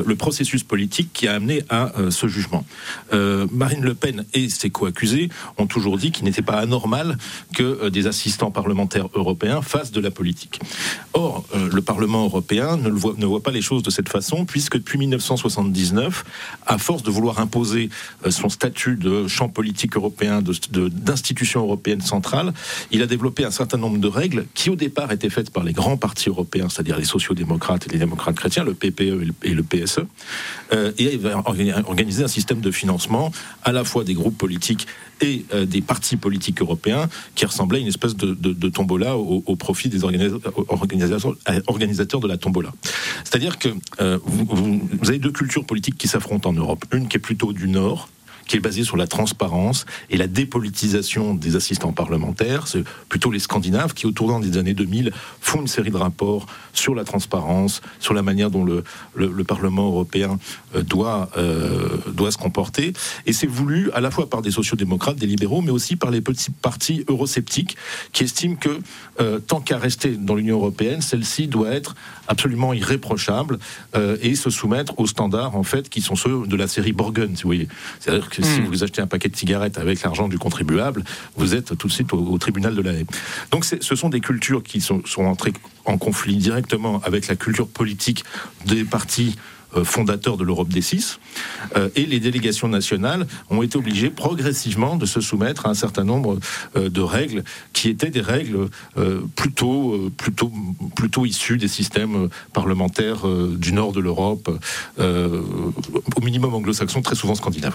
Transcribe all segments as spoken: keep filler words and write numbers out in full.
le processus politique qui a amené à euh, ce jugement. Euh, Marine Le Pen et ses co-accusés ont toujours dit qu'il n'était pas anormal que euh, des assistants parlementaires européens fassent de la politique. Or, euh, le Parlement européen ne, le voit, ne voit pas les choses de cette façon, puisque depuis dix-neuf cent soixante-dix-neuf, à force de vouloir imposer euh, son statut de champ politique européen, de, de, d'institution européenne centrale, il a développé un certain nombre de règles qui, au départ, étaient faites par les grands partis européens, c'est-à-dire les sociaux-démocrates et les démocrates chrétiens, le P P E et le P S E, euh, et il va organiser un système de financement à la fois des groupes politiques et euh, des partis politiques européens qui ressemblait à une espèce de, de, de tombola au, au profit des organisa- organisateurs, organisateurs de la tombola. C'est-à-dire que euh, vous, vous, vous avez deux cultures politiques qui s'affrontent en Europe. Une qui est plutôt du Nord, qui est basée sur la transparence et la dépolitisation des assistants parlementaires. C'est plutôt les Scandinaves qui, au tournant des années deux mille, font une série de rapports sur la transparence, sur la manière dont le, le, le Parlement européen doit, euh, doit se comporter. Et c'est voulu à la fois par des sociodémocrates, des libéraux, mais aussi par les petits partis eurosceptiques qui estiment que, euh, tant qu'à rester dans l'Union européenne, celle-ci doit être absolument irréprochable euh, et se soumettre aux standards, en fait, qui sont ceux de la série Borgen, si vous voyez. C'est-à-dire que si vous achetez un paquet de cigarettes avec l'argent du contribuable, vous êtes tout de suite au, au tribunal de la haie. Donc c'est, ce sont des cultures qui sont, sont entrées en conflit directement avec la culture politique des partis euh, fondateurs de l'Europe des six, euh, et les délégations nationales ont été obligées progressivement de se soumettre à un certain nombre euh, de règles qui étaient des règles euh, plutôt, euh, plutôt, plutôt issues des systèmes parlementaires euh, du nord de l'Europe, euh, au minimum anglo-saxon, très souvent scandinaves.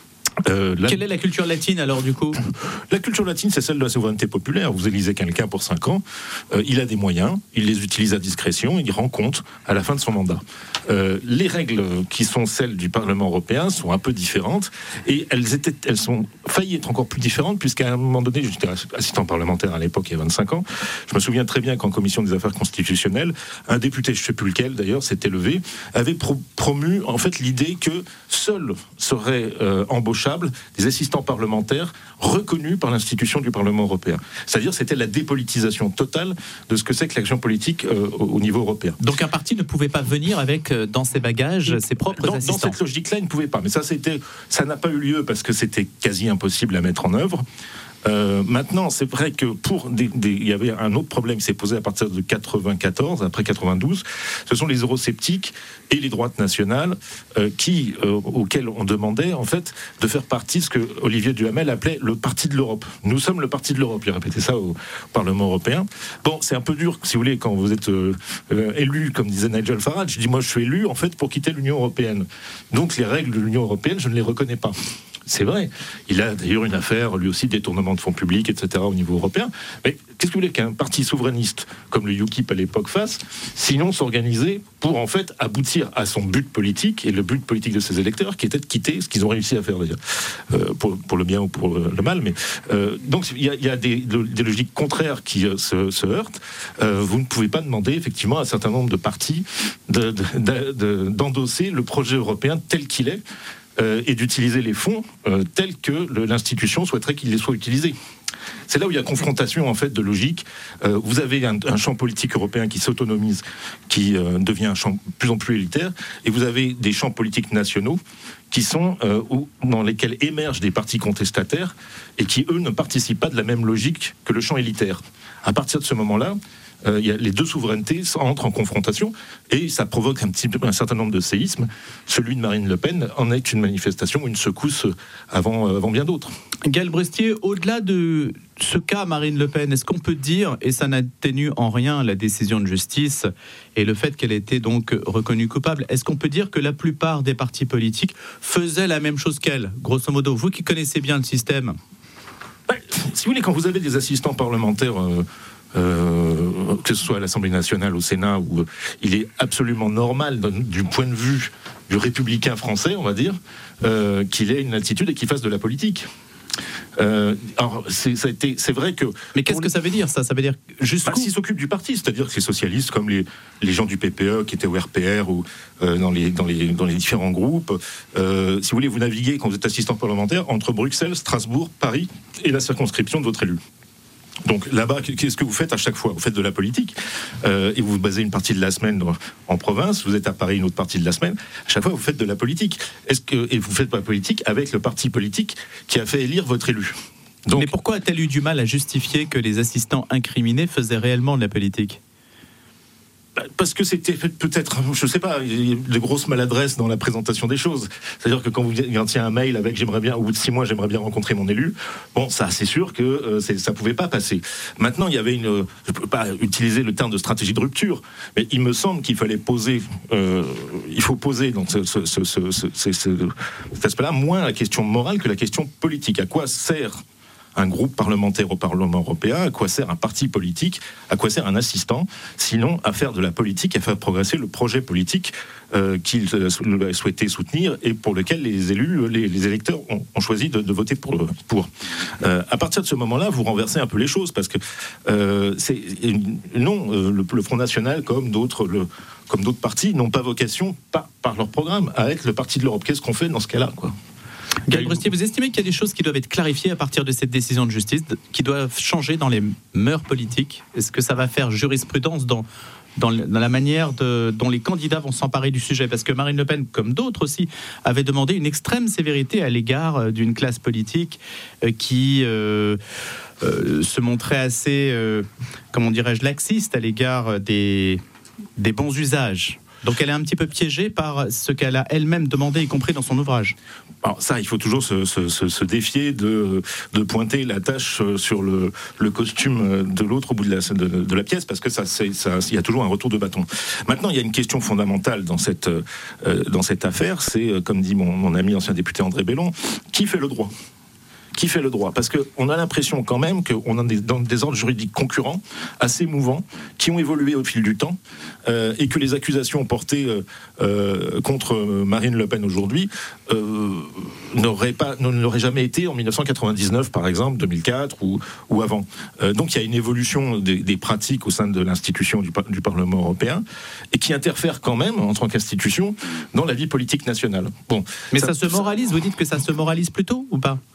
Euh, la... Quelle est la culture latine alors du coup ? La culture latine, c'est celle de la souveraineté populaire. Vous élisez quelqu'un pour cinq ans, euh, il a des moyens, il les utilise à discrétion, il rend compte à la fin de son mandat. Euh, les règles qui sont celles du Parlement européen sont un peu différentes et elles, étaient, elles sont failli être encore plus différentes puisqu'à un moment donné, j'étais assistant parlementaire à l'époque, il y a vingt-cinq ans, je me souviens très bien qu'en commission des affaires constitutionnelles, un député, je ne sais plus lequel d'ailleurs, s'était levé, avait pro- promu en fait l'idée que seuls seraient euh, embauchés des assistants parlementaires reconnus par l'institution du Parlement européen. C'est-à-dire c'était la dépolitisation totale de ce que c'est que l'action politique euh, au niveau européen. Donc un parti ne pouvait pas venir avec euh, dans ses bagages ses propres dans, assistants. Dans cette logique-là, il ne pouvait pas. Mais ça, c'était, ça n'a pas eu lieu parce que c'était quasi impossible à mettre en œuvre. Euh, maintenant, c'est vrai que pour des, des, il y avait un autre problème qui s'est posé à partir de quatre-vingt-quatorze, après quatre-vingt-douze. Ce sont les eurosceptiques et les droites nationales euh, qui, euh, auxquels on demandait en fait de faire partie de ce que Olivier Duhamel appelait le parti de l'Europe. Nous sommes le parti de l'Europe. Il a répété ça au Parlement européen. Bon, c'est un peu dur, si vous voulez, quand vous êtes euh, euh, élu, comme disait Nigel Farage. Je dis moi, je suis élu en fait pour quitter l'Union européenne. Donc les règles de l'Union européenne, je ne les reconnais pas. C'est vrai. Il a d'ailleurs une affaire, lui aussi, détournement de fonds publics, et cetera au niveau européen. Mais qu'est-ce que vous voulez qu'un parti souverainiste comme le U KIP à l'époque fasse, sinon s'organiser pour en fait aboutir à son but politique et le but politique de ses électeurs, qui était de quitter ce qu'ils ont réussi à faire d'ailleurs, euh, pour, pour le bien ou pour le, le mal. Mais euh, donc il y a, y a des, des logiques contraires qui euh, se, se heurtent. Euh, vous ne pouvez pas demander effectivement à un certain nombre de partis de, de, de, de, d'endosser le projet européen tel qu'il est. Euh, et d'utiliser les fonds euh, tels que le, l'institution souhaiterait qu'ils les soient utilisés. C'est là où il y a confrontation en fait de logique. Euh, vous avez un, un champ politique européen qui s'autonomise, qui euh, devient un champ de plus en plus élitaire, et vous avez des champs politiques nationaux qui sont euh, où, dans lesquels émergent des partis contestataires et qui eux ne participent pas de la même logique que le champ élitaire. À partir de ce moment-là, Euh, y a les deux souverainetés entrent en confrontation et ça provoque un, petit, un certain nombre de séismes. Celui de Marine Le Pen en est une manifestation, une secousse avant, avant bien d'autres. Gaël Brestier, au-delà de ce cas Marine Le Pen, est-ce qu'on peut dire, et ça n'atténue en rien la décision de justice et le fait qu'elle ait été donc reconnue coupable, est-ce qu'on peut dire que la plupart des partis politiques faisaient la même chose qu'elle, grosso modo? Vous qui connaissez bien le système. Ouais, si vous voulez, quand vous avez des assistants parlementaires... Euh, Euh, que ce soit à l'Assemblée nationale, au Sénat, où euh, il est absolument normal, du point de vue du républicain français, on va dire, euh, qu'il ait une attitude et qu'il fasse de la politique. Euh, alors c'est, ça a été, c'est vrai que... Mais qu'est-ce que ça veut dire ça Ça veut dire jusqu'où bah, s'ils s'occupent du parti, c'est-à-dire que les socialistes, comme les, les gens du P P E qui étaient au R P R ou euh, dans, les, dans, les, dans les différents groupes, euh, si vous voulez, vous naviguez quand vous êtes assistant parlementaire entre Bruxelles, Strasbourg, Paris et la circonscription de votre élu. Donc là-bas, qu'est-ce que vous faites à chaque fois? Vous faites de la politique euh, et vous basez une partie de la semaine en province, vous êtes à Paris une autre partie de la semaine. À chaque fois, vous faites de la politique. Est-ce que, et vous faites de la politique avec le parti politique qui a fait élire votre élu. Donc, mais pourquoi a-t-elle eu du mal à justifier que les assistants incriminés faisaient réellement de la politique? Parce que c'était peut-être, je ne sais pas, de grosses maladresses dans la présentation des choses. C'est-à-dire que quand vous vient un mail avec j'aimerais bien, au bout de six mois, j'aimerais bien rencontrer mon élu, bon, ça, c'est sûr que euh, c'est, ça ne pouvait pas passer. Maintenant, il y avait une, je ne peux pas utiliser le terme de stratégie de rupture, mais il me semble qu'il fallait poser, euh, il faut poser dans ce, ce, ce, ce, ce, ce, cet aspect-là moins la question morale que la question politique. À quoi sert un groupe parlementaire au Parlement européen? À quoi sert un parti politique? À quoi sert un assistant? Sinon, à faire de la politique, à faire progresser le projet politique euh, qu'ils euh, souhaitaient soutenir et pour lequel les élus, les, les électeurs ont, ont choisi de, de voter pour. pour. Euh, à partir de ce moment-là, vous renversez un peu les choses parce que euh, c'est, non, euh, le, le Front National, comme d'autres, le, comme d'autres partis, n'ont pas vocation, par, par leur programme, à être le parti de l'Europe. Qu'est-ce qu'on fait dans ce cas-là, quoi? Gaël Brustier, vous estimez qu'il y a des choses qui doivent être clarifiées à partir de cette décision de justice, qui doivent changer dans les mœurs politiques? Est-ce que ça va faire jurisprudence dans, dans, dans la manière de, dont les candidats vont s'emparer du sujet? Parce que Marine Le Pen, comme d'autres aussi, avait demandé une extrême sévérité à l'égard d'une classe politique qui euh, euh, se montrait assez, euh, comment dirais-je, laxiste à l'égard des, des bons usages. Donc elle est un petit peu piégée par ce qu'elle a elle-même demandé, y compris dans son ouvrage. Alors ça, il faut toujours se, se, se défier de, de pointer la tâche sur le, le costume de l'autre au bout de la, de, de la pièce, parce que ça, c'est, ça, il y a toujours un retour de bâton. Maintenant, il y a une question fondamentale dans cette, euh, dans cette affaire, c'est, comme dit mon, mon ami ancien député André Bellon, qui fait le droit ? Qui fait le droit? Parce qu'on a l'impression quand même qu'on a des, dans des ordres juridiques concurrents, assez mouvants, qui ont évolué au fil du temps, euh, et que les accusations portées euh, euh, contre Marine Le Pen aujourd'hui euh, n'auraient, pas, n'auraient jamais été en dix-neuf cent quatre-vingt-dix-neuf, par exemple, deux mille quatre ou, ou avant. Euh, donc il y a une évolution des, des pratiques au sein de l'institution du, du Parlement européen, et qui interfère quand même, en tant qu'institution, dans la vie politique nationale. Bon, Mais ça, ça se moralise, vous dites que ça se moralise plutôt, ou pas?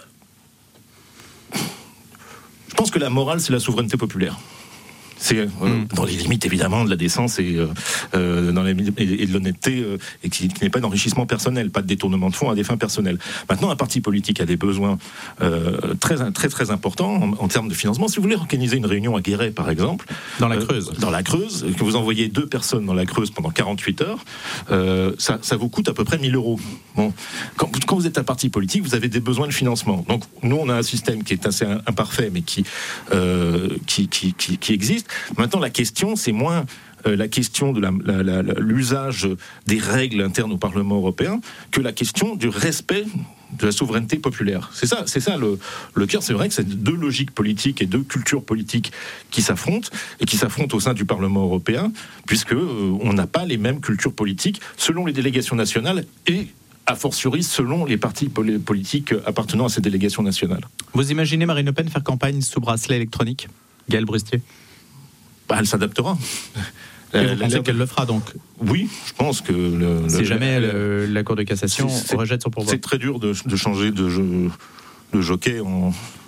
Je pense que la morale, c'est la souveraineté populaire. C'est euh, mmh. dans les limites évidemment de la décence et, euh, dans les, et, et de l'honnêteté euh, et qui, qui n'est pas d'enrichissement personnel, pas de détournement de fonds à des fins personnelles. Maintenant, un parti politique a des besoins euh, très très très importants en, en termes de financement. Si vous voulez organiser une réunion à Guéret, par exemple, dans la Creuse, euh, dans la Creuse, que vous envoyez deux personnes dans la Creuse pendant quarante-huit heures, euh, ça, ça vous coûte à peu près mille euros. Bon, quand, quand vous êtes un parti politique, vous avez des besoins de financement. Donc nous, on a un système qui est assez imparfait, mais qui euh, qui, qui, qui, qui existe. Maintenant, la question, c'est moins euh, la question de la, la, la, l'usage des règles internes au Parlement européen que la question du respect de la souveraineté populaire. C'est ça, c'est ça le, le cœur. C'est vrai que c'est deux logiques politiques et deux cultures politiques qui s'affrontent et qui s'affrontent au sein du Parlement européen, puisque euh, on n'a pas les mêmes cultures politiques selon les délégations nationales et a fortiori selon les partis politiques appartenant à ces délégations nationales. Vous imaginez Marine Le Pen faire campagne sous bracelet électronique, Gaël Brustier? Bah, elle s'adaptera. Et vous pensez qu'elle le fera donc? Oui, je pense que... Le, si le, jamais le, le, la Cour de cassation c'est, rejette son pourvoi. C'est très dur de, de changer de, jeu, de jockey en,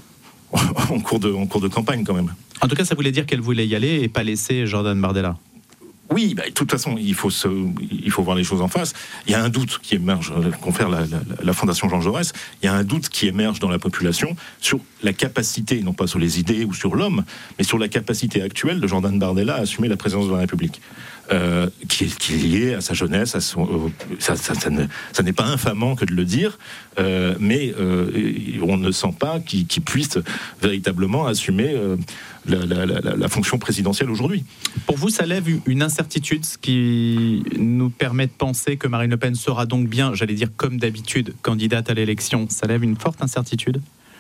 en, cours de, en cours de campagne quand même. En tout cas, ça voulait dire qu'elle voulait y aller et pas laisser Jordan Bardella. Oui, bah, de toute façon, il faut, se, il faut voir les choses en face. Il y a un doute qui émerge, confère la, la, la Fondation Jean Jaurès, il y a un doute qui émerge dans la population sur la capacité, non pas sur les idées ou sur l'homme, mais sur la capacité actuelle de Jordan Bardella à assumer la présidence de la République. Euh, qui, est, qui est lié à sa jeunesse, à son, euh, ça, ça, ça, ne, ça n'est pas infamant que de le dire, euh, mais euh, on ne sent pas qu'il, qu'il puisse véritablement assumer euh, la, la, la, la fonction présidentielle aujourd'hui. Pour vous, ça lève une incertitude, ce qui nous permet de penser que Marine Le Pen sera donc bien, j'allais dire comme d'habitude, candidate à l'élection. Ça lève une forte incertitude?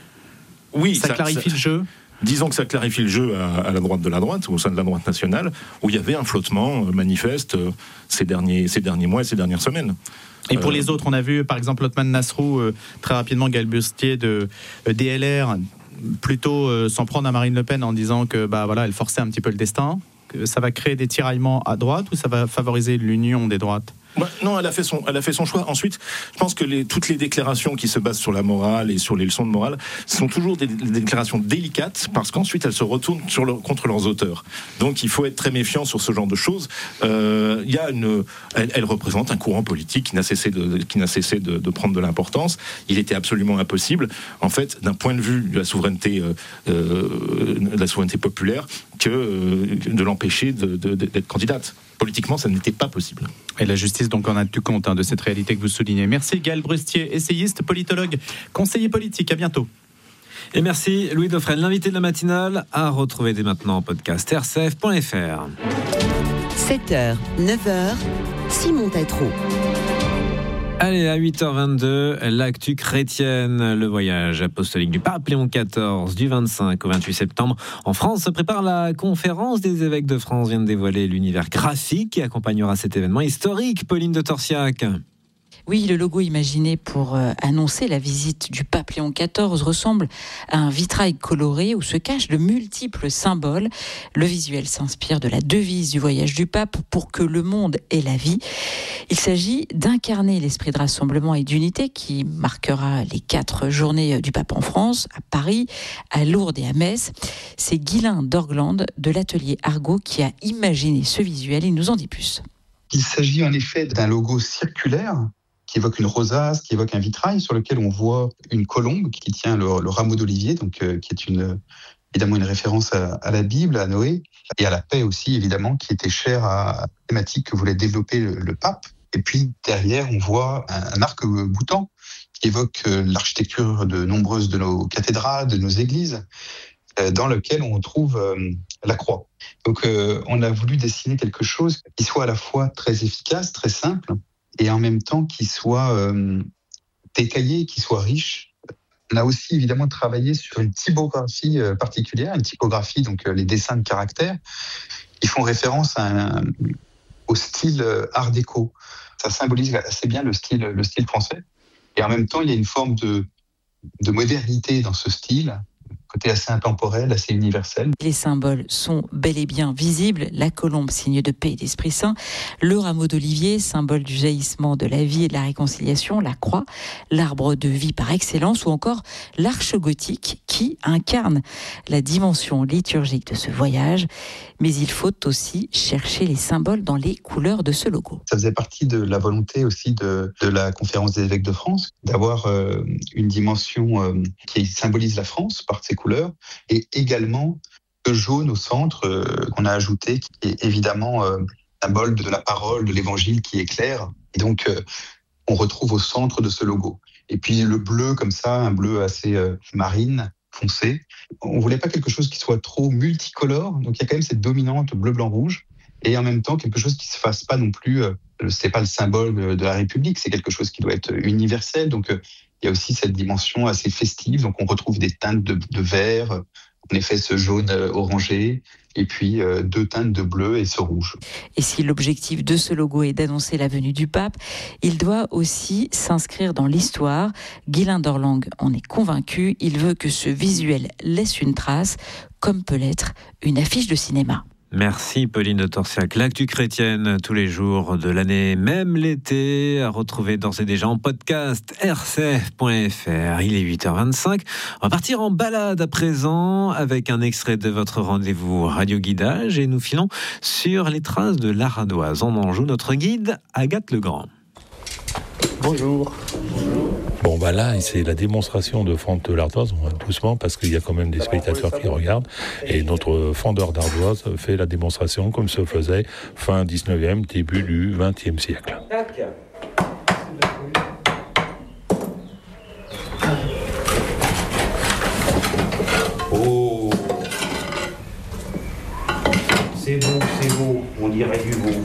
Oui, ça, ça clarifie ça, le jeu. Disons que ça clarifie le jeu à, à la droite de la droite, au sein de la droite nationale, où il y avait un flottement manifeste ces derniers, ces derniers mois et ces dernières semaines. Et pour euh, les autres, on a vu par exemple Othman Nasrou, euh, très rapidement Gaël Brustier de euh, D L R, plutôt euh, s'en prendre à Marine Le Pen en disant que bah, voilà, elle forçait un petit peu le destin. Que ça va créer des tiraillements à droite ou ça va favoriser l'union des droites? Bah, non, elle a fait son, elle a fait son choix. Ensuite, je pense que les, toutes les déclarations qui se basent sur la morale et sur les leçons de morale sont toujours des, des déclarations délicates parce qu'ensuite elles se retournent sur leur, contre leurs auteurs. Donc il faut être très méfiant sur ce genre de choses. Euh, il y a une, elle, elle représente un courant politique qui n'a cessé de, qui n'a cessé de, de prendre de l'importance. Il était absolument impossible, en fait, d'un point de vue de la souveraineté, euh, de la souveraineté populaire, que euh, de l'empêcher de, de, d'être candidate. Politiquement, ça n'était pas possible. Et la justice donc en a tenu compte hein, de cette réalité que vous soulignez. Merci Gaël Brustier, essayiste, politologue, conseiller politique. À bientôt. Et merci Louis Dauphren, l'invité de la matinale, à retrouver dès maintenant en podcast r c f point f r. sept heures, neuf heures, Simon Tétrault. Allez, à huit heures vingt-deux, l'actu chrétienne, le voyage apostolique du pape Léon quatorze du vingt-cinq au vingt-huit septembre. En France se prépare la conférence des évêques de France, vient de dévoiler l'univers graphique qui accompagnera cet événement historique. Pauline de Torsiac. Oui, le logo imaginé pour euh, annoncer la visite du pape Léon quatorze ressemble à un vitrail coloré où se cachent de multiples symboles. Le visuel s'inspire de la devise du voyage du pape pour que le monde ait la vie. Il s'agit d'incarner l'esprit de rassemblement et d'unité qui marquera les quatre journées du pape en France, à Paris, à Lourdes et à Metz. C'est Guylain d'Orgland de l'atelier Argot qui a imaginé ce visuel. Il nous en dit plus. Il s'agit en effet d'un logo circulaire qui évoque une rosace, qui évoque un vitrail sur lequel on voit une colombe qui tient le, le rameau d'olivier, donc euh, qui est une, évidemment une référence à, à la Bible, à Noé, et à la paix aussi, évidemment, qui était chère à la thématique que voulait développer le, le pape. Et puis derrière, on voit un, un arc-boutant qui évoque euh, l'architecture de nombreuses de nos cathédrales, de nos églises, euh, dans lequel on trouve euh, la croix. Donc euh, on a voulu dessiner quelque chose qui soit à la fois très efficace, très simple, et en même temps qui soit euh, détaillé, qui soit riche. On a aussi évidemment travaillé sur une typographie euh, particulière, une typographie, donc euh, les dessins de caractères, qui font référence à un, au style euh, art déco. Ça symbolise assez bien le style, le style français. Et en même temps, il y a une forme de, de modernité dans ce style, côté assez intemporel, assez universel. Les symboles sont bel et bien visibles. La colombe, signe de paix et d'Esprit Saint. Le rameau d'olivier, symbole du jaillissement de la vie et de la réconciliation. La croix, l'arbre de vie par excellence. Ou encore l'arche gothique qui incarne la dimension liturgique de ce voyage. Mais il faut aussi chercher les symboles dans les couleurs de ce logo. Ça faisait partie de la volonté aussi de, de la conférence des évêques de France, d'avoir euh, une dimension euh, qui symbolise la France par ses couleurs, et également le jaune au centre euh, qu'on a ajouté, qui est évidemment euh, symbole de la parole, de l'évangile qui éclaire. Et donc, euh, on retrouve au centre de ce logo. Et puis le bleu comme ça, un bleu assez euh, marine, foncé. On voulait pas quelque chose qui soit trop multicolore, donc il y a quand même cette dominante bleu, blanc, rouge, et en même temps quelque chose qui se fasse pas non plus, euh, c'est pas le symbole de la République, c'est quelque chose qui doit être universel, donc euh, il y a aussi cette dimension assez festive, donc on retrouve des teintes de, de vert, en effet ce jaune euh, orangé, et puis euh, deux teintes de bleu et ce rouge. Et si l'objectif de ce logo est d'annoncer la venue du pape, il doit aussi s'inscrire dans l'histoire. Guylain d'Orgland en est convaincu, il veut que ce visuel laisse une trace, comme peut l'être une affiche de cinéma. Merci Pauline de Torsiac. L'actu chrétienne tous les jours de l'année, même l'été, à retrouver d'ores et déjà en podcast r c f point f r. Il est huit heures vingt-cinq. On va partir en balade à présent avec un extrait de votre rendez-vous Radio Guidage et nous filons sur les traces de l'Aradoise en Anjou. Notre guide, Agathe Legrand. Bonjour. Bon, bah là, c'est la démonstration de fente de l'ardoise, on va doucement, parce qu'il y a quand même des spectateurs qui regardent. Et notre fendeur d'ardoise fait la démonstration comme se faisait fin dix-neuvième, début du vingtième siècle. Oh, c'est beau, c'est beau, on dirait du beau.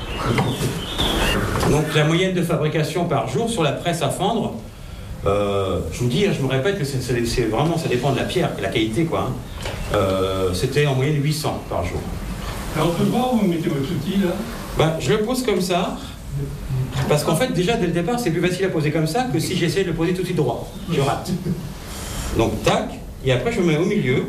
Donc la moyenne de fabrication par jour sur la presse à fendre, euh, je vous dis, je me répète que c'est, c'est, c'est vraiment, ça dépend de la pierre, de la qualité, quoi. Hein. Euh, c'était en moyenne huit cents par jour. Alors on peut voir où vous mettez votre outil là ? Ben, je le pose comme ça, parce qu'en fait déjà dès le départ c'est plus facile à poser comme ça que si j'essaie de le poser tout de suite droit. Je rate. Donc tac, et après je me mets au milieu.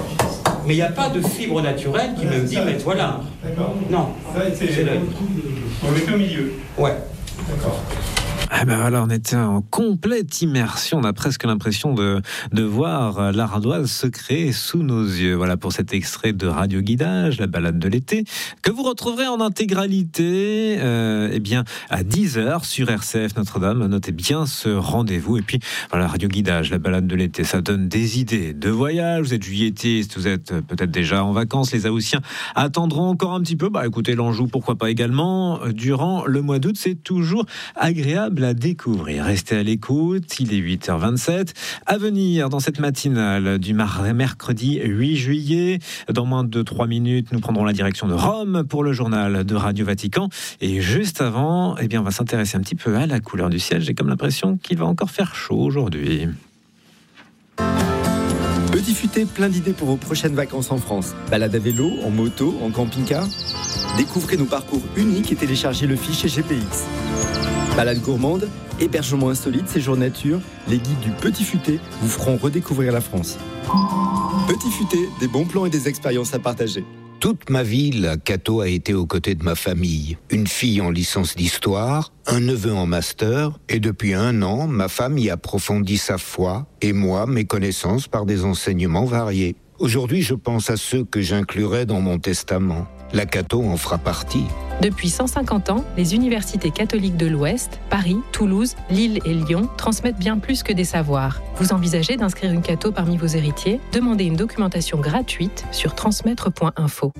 Mais il n'y a pas de fibre naturelle qui me dit, mais voilà. D'accord. Non, ça, c'est, c'est l'œil. On est au milieu. Ouais. D'accord. Ah ben voilà, on était en complète immersion. On a presque l'impression de, de voir l'ardoise se créer sous nos yeux. Voilà pour cet extrait de Radio Guidage, la balade de l'été, que vous retrouverez en intégralité euh, eh bien, à dix heures sur R C F Notre-Dame. Notez bien ce rendez-vous. Et puis, voilà, Radio Guidage, la balade de l'été, ça donne des idées de voyage. Vous êtes juillettiste, vous êtes peut-être déjà en vacances. Les Haussiens attendront encore un petit peu. Bah écoutez, l'Anjou, pourquoi pas également. Durant le mois d'août, c'est toujours agréable à découvrir. Restez à l'écoute, il est huit heures vingt-sept. À venir dans cette matinale du mercredi huit juillet, dans moins de trois minutes, nous prendrons la direction de Rome pour le journal de Radio Vatican. Et juste avant, eh bien, on va s'intéresser un petit peu à la couleur du ciel. J'ai comme l'impression qu'il va encore faire chaud aujourd'hui. Petit Futé, plein d'idées pour vos prochaines vacances en France. Balade à vélo, en moto, en camping-car. Découvrez nos parcours uniques et téléchargez le fichier G P X. Balade gourmande, hébergement insolite, séjour nature, les guides du Petit Futé vous feront redécouvrir la France. Petit Futé, des bons plans et des expériences à partager. Toute ma vie, la Cato a été aux côtés de ma famille. Une fille en licence d'histoire, un neveu en master, et depuis un an, ma femme y approfondit sa foi, et moi, mes connaissances par des enseignements variés. Aujourd'hui, je pense à ceux que j'inclurai dans mon testament. La Cato en fera partie. Depuis cent cinquante ans, les universités catholiques de l'Ouest, Paris, Toulouse, Lille et Lyon transmettent bien plus que des savoirs. Vous envisagez d'inscrire une Cato parmi vos héritiers ? Demandez une documentation gratuite sur transmettre point info.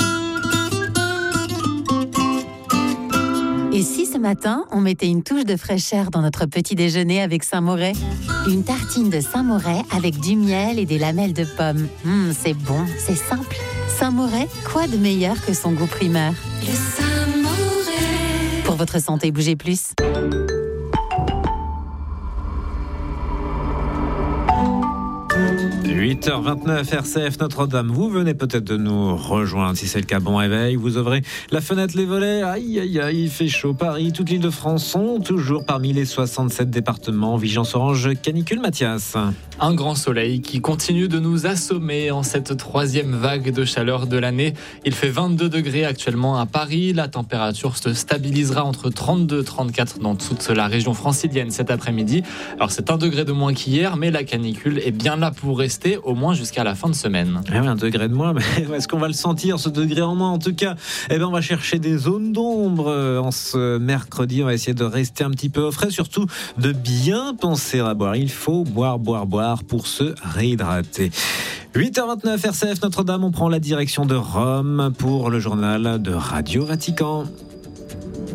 Et si ce matin, on mettait une touche de fraîcheur dans notre petit déjeuner avec Saint-Moret ? Une tartine de Saint-Moret avec du miel et des lamelles de pommes. Mmh, c'est bon, c'est simple. Saint-Moret, quoi de meilleur que son goût primaire ? Le Saint-Moret. Pour votre santé, bougez plus. huit heures vingt-neuf, R C F Notre-Dame. Vous venez peut-être de nous rejoindre. Si c'est le cas, bon réveil. Vous ouvrez la fenêtre, les volets. Aïe, aïe, aïe, il fait chaud. Paris, toute l'île de France sont toujours parmi les soixante-sept départements. Vigilance orange, canicule, Mathias. Un grand soleil qui continue de nous assommer en cette troisième vague de chaleur de l'année. Il fait vingt-deux degrés actuellement à Paris. La température se stabilisera entre trente-deux et trente-quatre dans toute la région francilienne cet après-midi. Alors c'est un degré de moins qu'hier, mais la canicule est bien là pour rester, au moins jusqu'à la fin de semaine. Ah oui, un degré de moins, mais est-ce qu'on va le sentir, ce degré en moins ? En tout cas, eh ben, on va chercher des zones d'ombre en ce mercredi. On va essayer de rester un petit peu au frais, surtout de bien penser à boire. Il faut boire, boire, boire pour se réhydrater. huit heures vingt-neuf, R C F Notre-Dame, on prend la direction de Rome pour le journal de Radio Vatican.